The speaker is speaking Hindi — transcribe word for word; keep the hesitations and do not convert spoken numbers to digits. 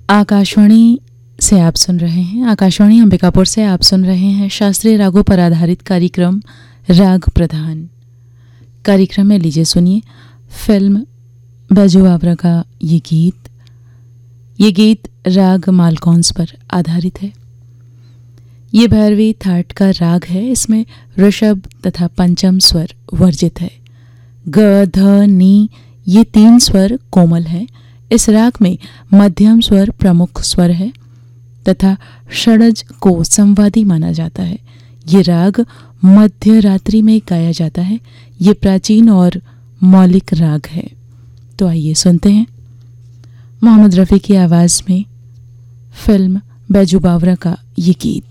आकाशवाणी से आप सुन रहे हैं आकाशवाणी अंबिकापुर से आप सुन रहे हैं शास्त्रीय रागों पर आधारित कार्यक्रम राग प्रधान। कार्यक्रम में लीजिए सुनिए फिल्म बैजू बावरा का ये गीत। ये गीत राग मालकौंस पर आधारित है। ये भैरवी थाट का राग है। इसमें ऋषभ तथा पंचम स्वर वर्जित है। ग ध नी ये तीन स्वर कोमल हैं। इस राग में मध्यम स्वर प्रमुख स्वर है तथा षडज को संवादी माना जाता है। ये राग मध्य रात्रि में गाया जाता है। ये प्राचीन और मौलिक राग है। तो आइए सुनते हैं मोहम्मद रफ़ी की आवाज़ में फिल्म बैजू बावरा का ये गीत।